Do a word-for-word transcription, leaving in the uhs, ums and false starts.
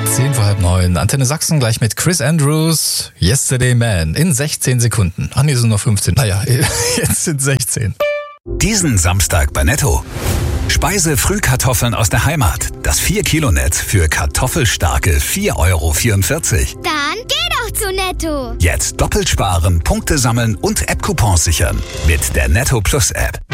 Zehn vor halb neun. Antenne Sachsen gleich mit Chris Andrews, Yesterday Man in sechzehn Sekunden. Ach nee, sind noch fünfzehn. Naja, jetzt sind sechzehn. Diesen Samstag bei Netto. Speise-Frühkartoffeln aus der Heimat. Das vier Kilo Netz für kartoffelstarke vier Euro vierundvierzig. Dann geh doch zu Netto. Jetzt doppelt sparen, Punkte sammeln und App-Coupons sichern. Mit der Netto Plus App.